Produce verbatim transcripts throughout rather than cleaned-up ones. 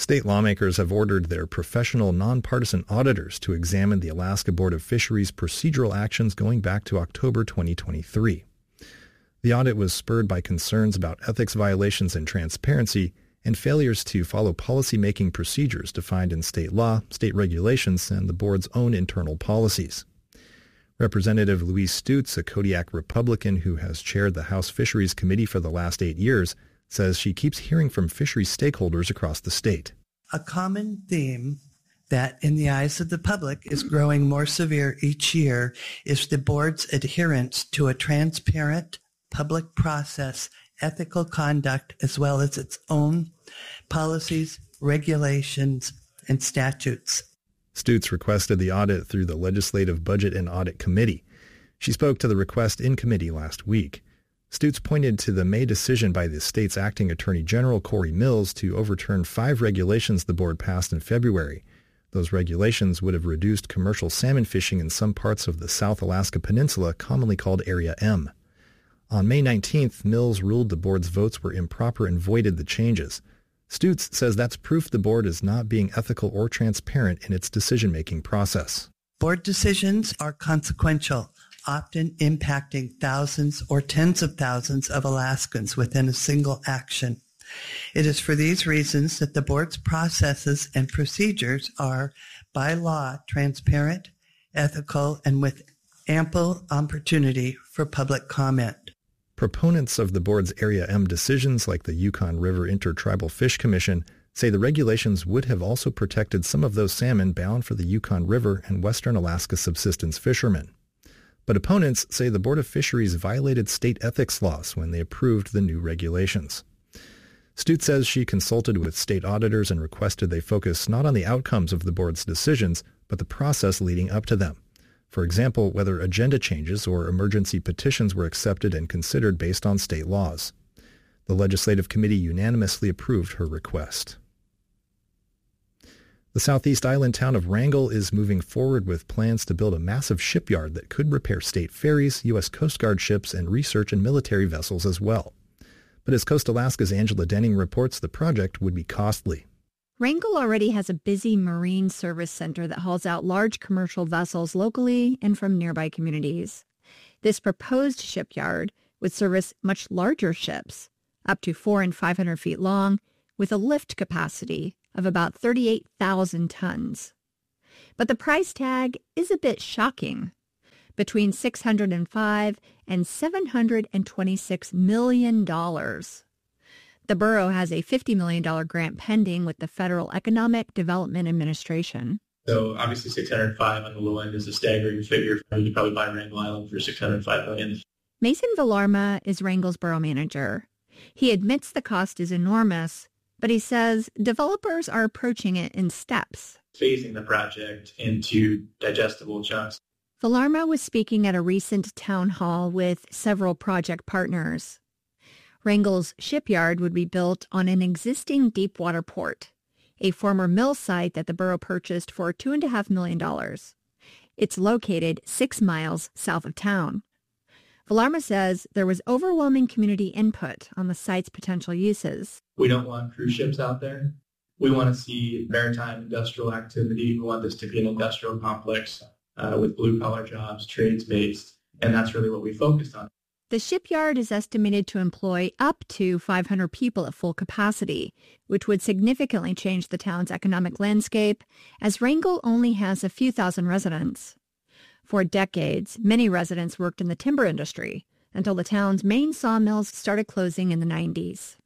State lawmakers have ordered their professional, nonpartisan auditors to examine the Alaska Board of Fisheries' procedural actions going back to October twenty twenty-three. The audit was spurred by concerns about ethics violations and transparency and failures to follow policy-making procedures defined in state law, state regulations, and the board's own internal policies. Representative Louise Stutes, a Kodiak Republican who has chaired the House Fisheries Committee for the last eight years, says she keeps hearing from fisheries stakeholders across the state. A common theme that, in the eyes of the public, is growing more severe each year is the board's adherence to a transparent public process, ethical conduct, as well as its own policies, regulations, and statutes. Stutes requested the audit through the Legislative Budget and Audit Committee. She spoke to the request in committee last week. Stutes pointed to the May decision by the state's acting Attorney General Corey Mills to overturn five regulations the board passed in February. Those regulations would have reduced commercial salmon fishing in some parts of the South Alaska Peninsula, commonly called Area M. On May nineteenth, Mills ruled the board's votes were improper and voided the changes. Stutes says that's proof the board is not being ethical or transparent in its decision-making process. Board decisions are consequential, often impacting thousands or tens of thousands of Alaskans within a single action. It is for these reasons that the board's processes and procedures are, by law, transparent, ethical, and with ample opportunity for public comment. Proponents of the board's Area M decisions, like the Yukon River Intertribal Fish Commission, say the regulations would have also protected some of those salmon bound for the Yukon River and western Alaska subsistence fishermen. But opponents say the Board of Fisheries violated state ethics laws when they approved the new regulations. Stutes says she consulted with state auditors and requested they focus not on the outcomes of the board's decisions, but the process leading up to them. For example, whether agenda changes or emergency petitions were accepted and considered based on state laws. The Legislative Committee unanimously approved her request. The southeast island town of Wrangell is moving forward with plans to build a massive shipyard that could repair state ferries, U S Coast Guard ships, and research and military vessels as well. But as Coast Alaska's Angela Denning reports, the project would be costly. Wrangell already has a busy marine service center that hauls out large commercial vessels locally and from nearby communities. This proposed shipyard would service much larger ships, up to four and five hundred feet long, with a lift capacity of about thirty-eight thousand tons. But the price tag is a bit shocking, between six hundred five and seven hundred twenty-six million dollars. The borough has a fifty million dollars grant pending with the Federal Economic Development Administration. So obviously six hundred five on the low end is a staggering figure. You could probably buy Wrangell Island for six hundred five million dollars. Mason Villarma is Wrangell's borough manager. He admits the cost is enormous, but he says developers are approaching it in steps. Phasing the project into digestible chunks. Villarma was speaking at a recent town hall with several project partners. Wrangell's shipyard would be built on an existing deepwater port, a former mill site that the borough purchased for two point five million dollars. It's located six miles south of town. Villarma says there was overwhelming community input on the site's potential uses. We don't want cruise ships out there. We want to see maritime industrial activity. We want this to be an industrial complex uh, with blue-collar jobs, trades-based, and that's really what we focused on. The shipyard is estimated to employ up to five hundred people at full capacity, which would significantly change the town's economic landscape, as Wrangell only has a few thousand residents. For decades, many residents worked in the timber industry until the town's main sawmills started closing in the nineties.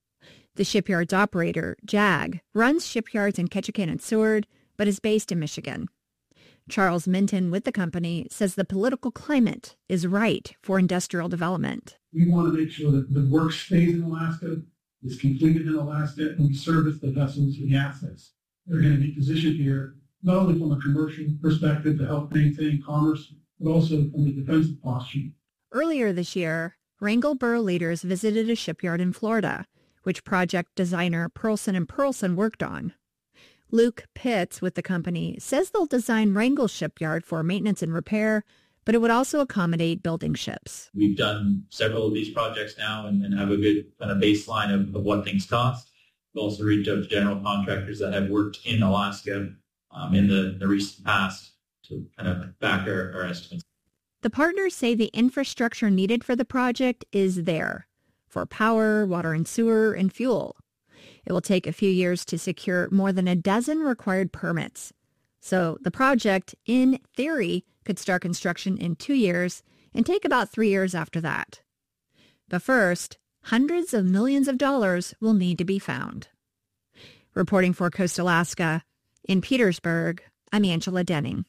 The shipyard's operator, JAG, runs shipyards in Ketchikan and Seward, but is based in Michigan. Charles Minton with the company says the political climate is right for industrial development. We want to make sure that the work stays in Alaska, is completed in Alaska, and we service the vessels and the assets. They're going to be positioned here not only from a commercial perspective to help maintain commerce, but also from the defensive posture. Earlier this year, Wrangell borough leaders visited a shipyard in Florida, which project designer Pearlson and Pearlson worked on. Luke Pitts with the company says they'll design Wrangell Shipyard for maintenance and repair, but it would also accommodate building ships. We've done several of these projects now and, and have a good kind of baseline of, of what things cost. We've also reached out to general contractors that have worked in Alaska um, in the, the recent past to kind of back our, our estimates. The partners say the infrastructure needed for the project is there for power, water and sewer, and fuel. It will take a few years to secure more than a dozen required permits. So the project, in theory, could start construction in two years and take about three years after that. But first, hundreds of millions of dollars will need to be found. Reporting for Coast Alaska, in Petersburg, I'm Angela Denning.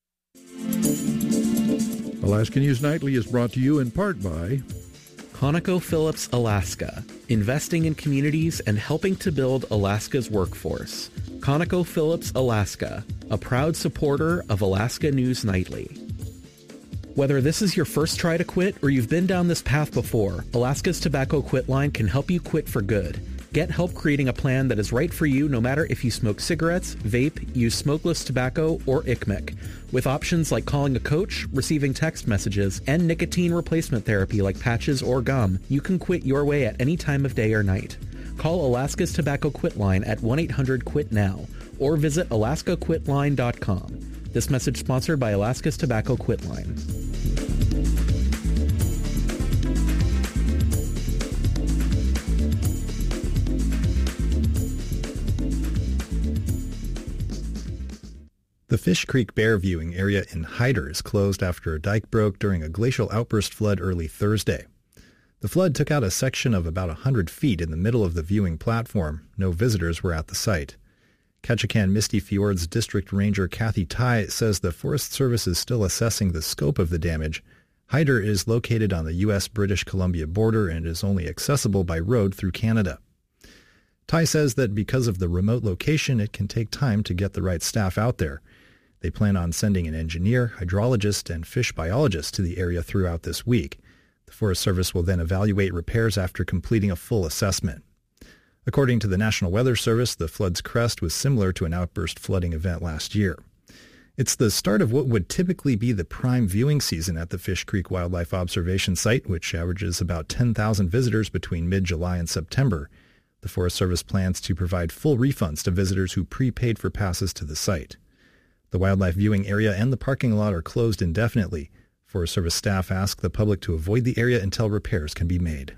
Alaska News Nightly is brought to you in part by ConocoPhillips Alaska, investing in communities and helping to build Alaska's workforce. ConocoPhillips Alaska, a proud supporter of Alaska News Nightly. Whether this is your first try to quit or you've been down this path before, Alaska's Tobacco Quit Line can help you quit for good. Get help creating a plan that is right for you no matter if you smoke cigarettes, vape, use smokeless tobacco, or I C M E C. With options like calling a coach, receiving text messages, and nicotine replacement therapy like patches or gum, you can quit your way at any time of day or night. Call Alaska's Tobacco Quit Line at one eight hundred quit now or visit alaska quit line dot com. This message sponsored by Alaska's Tobacco Quit Line. The Fish Creek Bear viewing area in Hyder is closed after a dike broke during a glacial outburst flood early Thursday. The flood took out a section of about one hundred feet in the middle of the viewing platform. No visitors were at the site. Ketchikan Misty Fjords District Ranger Kathy Tai says the Forest Service is still assessing the scope of the damage. Hyder is located on the U S British Columbia border and is only accessible by road through Canada. Tai says that because of the remote location, it can take time to get the right staff out there. They plan on sending an engineer, hydrologist, and fish biologist to the area throughout this week. The Forest Service will then evaluate repairs after completing a full assessment. According to the National Weather Service, the flood's crest was similar to an outburst flooding event last year. It's the start of what would typically be the prime viewing season at the Fish Creek Wildlife Observation Site, which averages about ten thousand visitors between mid-July and September. The Forest Service plans to provide full refunds to visitors who prepaid for passes to the site. The wildlife viewing area and the parking lot are closed indefinitely. Forest Service staff ask the public to avoid the area until repairs can be made.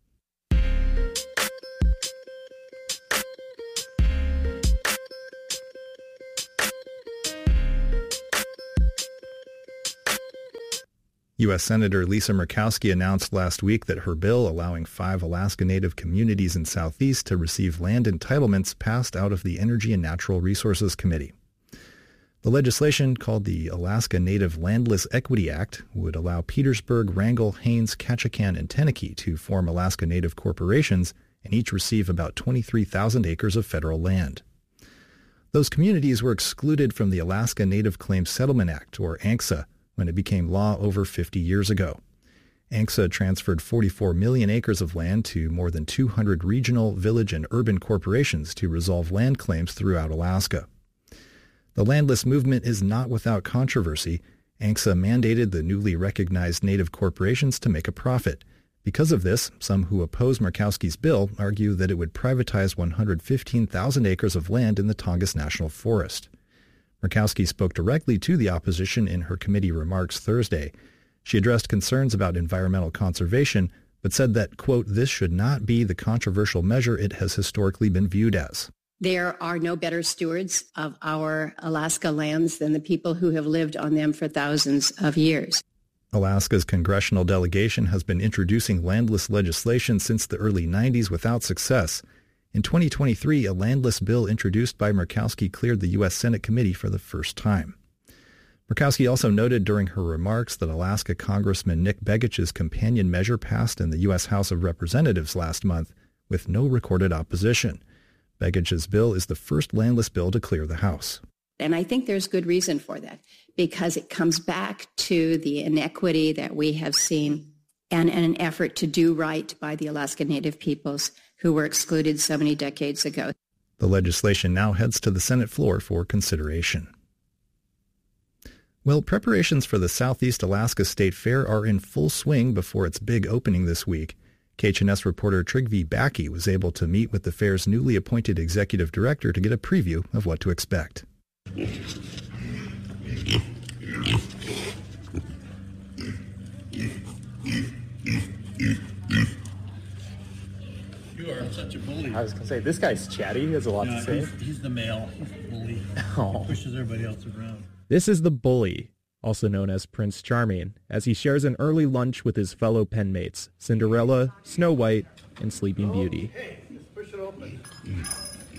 U S Senator Lisa Murkowski announced last week that her bill allowing five Alaska Native communities in Southeast to receive land entitlements passed out of the Energy and Natural Resources Committee. The legislation, called the Alaska Native Landless Equity Act, would allow Petersburg, Wrangell, Haines, Ketchikan, and Tenakee to form Alaska Native corporations and each receive about twenty-three thousand acres of federal land. Those communities were excluded from the Alaska Native Claims Settlement Act, or A N C S A, when it became law over fifty years ago. A N C S A transferred forty-four million acres of land to more than two hundred regional, village, and urban corporations to resolve land claims throughout Alaska. The landless movement is not without controversy. A N C S A mandated the newly recognized Native corporations to make a profit. Because of this, some who oppose Murkowski's bill argue that it would privatize one hundred fifteen thousand acres of land in the Tongass National Forest. Murkowski spoke directly to the opposition in her committee remarks Thursday. She addressed concerns about environmental conservation, but said that, quote, this should not be the controversial measure it has historically been viewed as. There are no better stewards of our Alaska lands than the people who have lived on them for thousands of years. Alaska's congressional delegation has been introducing landless legislation since the early nineties without success. In twenty twenty-three, a landless bill introduced by Murkowski cleared the U S Senate committee for the first time. Murkowski also noted during her remarks that Alaska Congressman Nick Begich's companion measure passed in the U S House of Representatives last month with no recorded opposition. Begich's bill is the first landless bill to clear the House. And I think there's good reason for that, because it comes back to the inequity that we have seen and, and an effort to do right by the Alaska Native peoples who were excluded so many decades ago. The legislation now heads to the Senate floor for consideration. Well, preparations for the Southeast Alaska State Fair are in full swing before its big opening this week. K H N S reporter Trygve Bakke was able to meet with the fair's newly appointed executive director to get a preview of what to expect. You are such a bully. I was going to say, this guy's chatty. He has a lot yeah, to say. He's, he's the male. He's the bully. Oh. He pushes everybody else around. This is the bully, also known as Prince Charming, as he shares an early lunch with his fellow penmates, Cinderella, Snow White, and Sleeping Beauty. Hey, just push it open.